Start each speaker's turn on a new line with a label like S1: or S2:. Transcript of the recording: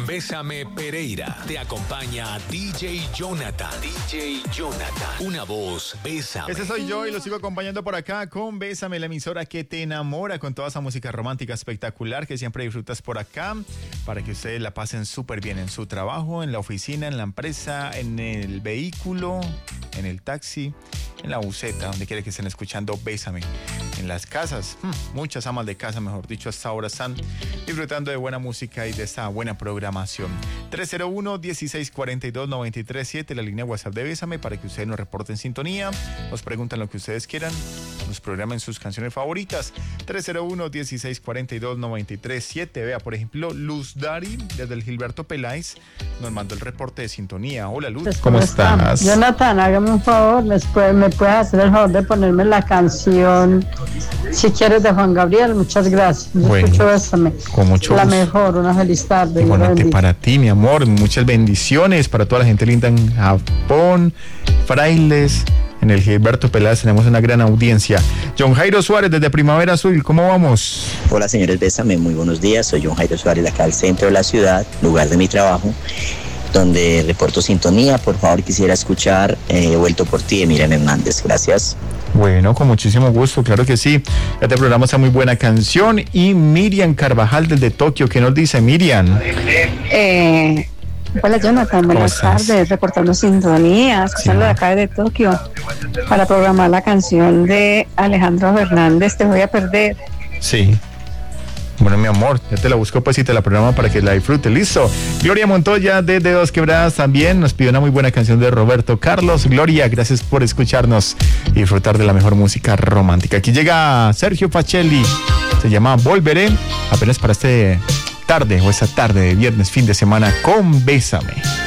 S1: Bésame Pereira. Te acompaña DJ Jonathan. DJ Jonathan. Una voz, Bésame.
S2: Ese soy yo y lo sigo acompañando por acá con Bésame, la emisora que te enamora con toda esa música romántica espectacular que siempre disfrutas por acá, para que ustedes la pasen súper bien en su trabajo, en la oficina, en la empresa, en el vehículo, en el taxi, en la buseta, donde quiera que estén escuchando Bésame. En las casas, muchas amas de casa, mejor dicho, hasta ahora están disfrutando de buena música y de esta buena programación. 301-1642-937, la línea WhatsApp de Bésame, para que ustedes nos reporten sintonía, nos preguntan lo que ustedes quieran, nos programen sus canciones favoritas. 301-1642-937. Vea, por ejemplo, Luz Dari, desde el Gilberto Peláez, nos mandó el reporte de sintonía. Hola, Luz.
S3: ¿Cómo estás? Jonathan, hágame un favor, me puedes hacer el favor de ponerme la canción Si quieres de Juan Gabriel. Muchas gracias.
S2: Bueno,
S3: escucho Bésame.
S2: Con mucho
S3: la
S2: gusto.
S3: Mejor, una feliz tarde.
S2: Igualmente para ti, mi amor, muchas bendiciones para toda la gente linda en Japón, Frailes. En el Gilberto Peláez tenemos una gran audiencia. John Jairo Suárez, desde Primavera Azul, ¿cómo vamos?
S4: Hola, señores, Bésame, muy buenos días. Soy John Jairo Suárez, de acá al centro de la ciudad, lugar de mi trabajo, donde reporto sintonía. Por favor, quisiera escuchar He vuelto por ti, de Miriam Hernández. Gracias.
S2: Bueno, con muchísimo gusto, claro que sí. Este programa está muy buena canción. Y Miriam Carvajal, desde Tokio, ¿qué nos dice Miriam?
S3: Hola, Jonathan, buenas tardes, reportando sintonía, escuchando de acá de Tokio, para programar la canción de Alejandro Fernández, Te voy a perder.
S2: Sí. Bueno, mi amor, ya te la busco pues y te la programa para que la disfrutes. Listo. Gloria Montoya, de Dos Quebradas, también nos pidió una muy buena canción de Roberto Carlos. Gloria, gracias por escucharnos y disfrutar de la mejor música romántica. Aquí llega Sergio Facelli, se llama Volveré, apenas para esta tarde de viernes, fin de semana, con Bésame.